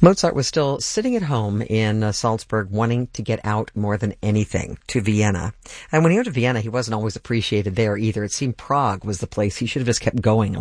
Mozart was still sitting at home in Salzburg, wanting to get out more than anything to Vienna. And when he went to Vienna, he wasn't always appreciated there either. It seemed Prague was the place he should have just kept going